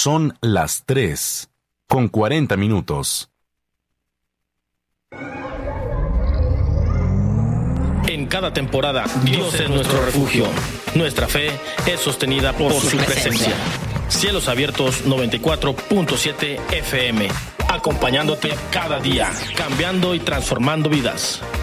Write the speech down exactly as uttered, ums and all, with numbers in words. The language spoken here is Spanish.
Son las tres, con cuarenta minutos. En cada temporada, Dios es nuestro refugio. Nuestra fe es sostenida por, por su presencia. Cielos Abiertos noventa y cuatro punto siete F M, acompañándote cada día, cambiando y transformando vidas.